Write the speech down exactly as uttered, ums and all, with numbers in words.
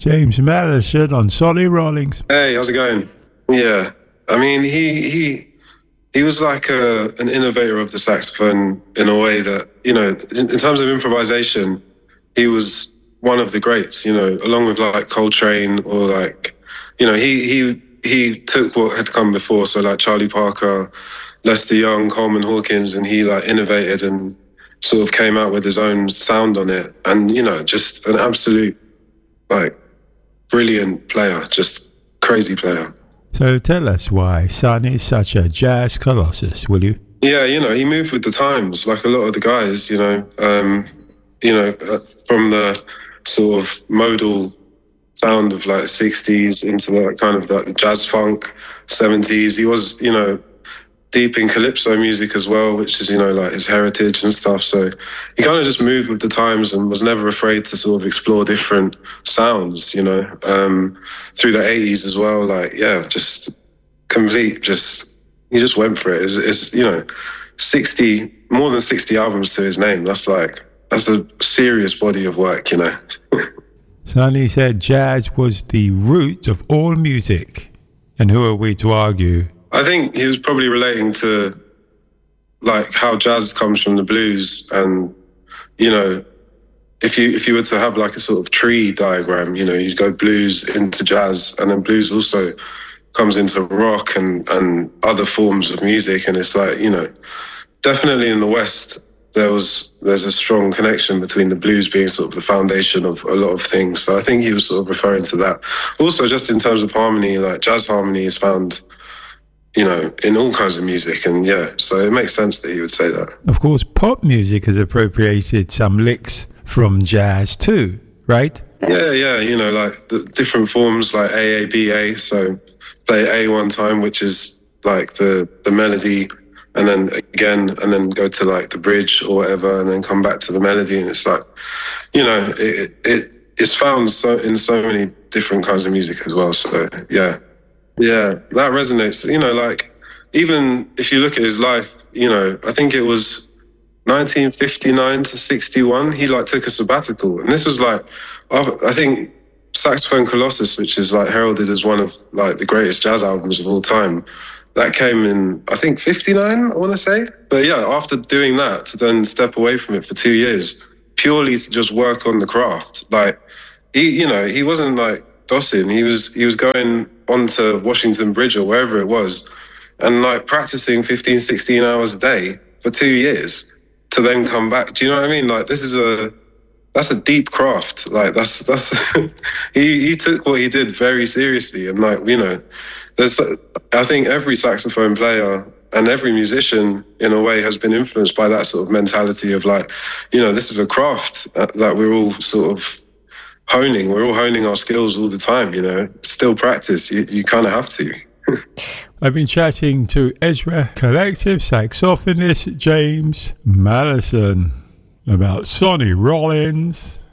James Madison on Sonny Rollins. Hey, how's it going? Yeah, I mean, he he he was like a, an innovator of the saxophone in a way that, you know, in, in terms of improvisation, he was one of the greats, you know, along with like Coltrane or like, you know, he he he took what had come before, so like Charlie Parker, Lester Young, Coleman Hawkins, and he like innovated and sort of came out with his own sound on it. And, you know, just an absolute like brilliant player, just crazy player. So tell us why Sonny is such a jazz colossus, will you? Yeah, you know, he moved with the times, like a lot of the guys, you know, um, you know, uh, from the sort of modal sound of like sixties into the kind of the jazz funk seventies. He was, you know, deep in calypso music as well, which is, you know, like his heritage and stuff. So he kind of just moved with the times and was never afraid to sort of explore different sounds, you know, um, through the eighties as well. Like, yeah, just complete, just, he just went for it. It's, it's, you know, sixty, more than sixty albums to his name. That's like, that's a serious body of work, you know. Sonny said jazz was the root of all music. And who are we to argue? I think he was probably relating to like how jazz comes from the blues, and you know, if you if you were to have like a sort of tree diagram, you know, you'd go blues into jazz, and then blues also comes into rock and and other forms of music, and it's like, you know, definitely in the West there was there's a strong connection between the blues being sort of the foundation of a lot of things. So I think he was sort of referring to that. Also, just in terms of harmony, like jazz harmony is found, you know, in all kinds of music. And yeah, so it makes sense that he would say that. Of course, pop music has appropriated some licks from jazz too, right? Yeah, yeah, you know, like the different forms like A A B A. So play A one time, which is like the, the melody, and then again, and then go to like the bridge or whatever, and then come back to the melody. And it's like, you know, it, it it's found so in so many different kinds of music as well. So yeah. Yeah, that resonates. You know, like, even if you look at his life, you know, I think it was nineteen fifty-nine to sixty-one, he, like, took a sabbatical. And this was, like, I think Saxophone Colossus, which is, like, heralded as one of, like, the greatest jazz albums of all time, that came in, I think, fifty-nine, I want to say. But, yeah, after doing that, to then step away from it for two years, purely to just work on the craft. Like, he, you know, he wasn't, like, Dawson, he was he was going onto Washington Bridge or wherever it was and like practicing fifteen, sixteen hours a day for two years to then come back. Do you know what I mean? Like, this is a, that's a deep craft. Like, that's, that's, he, he took what he did very seriously. And like, you know, there's, I think every saxophone player and every musician in a way has been influenced by that sort of mentality of like, you know, this is a craft that, that we're all sort of honing. We're all honing our skills all the time, you know. Still practice. You, you kind of have to. I've been chatting to Ezra Collective saxophonist James Madison about Sonny Rollins.